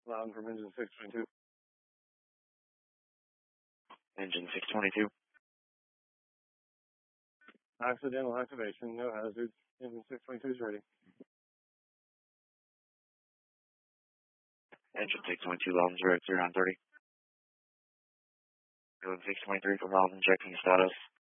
Loud from engine 622. Engine 622. Accidental activation, no hazards. Engine 622 is ready. Engine 622, loud and 0 on 30. Engine 623 for miles and checking status.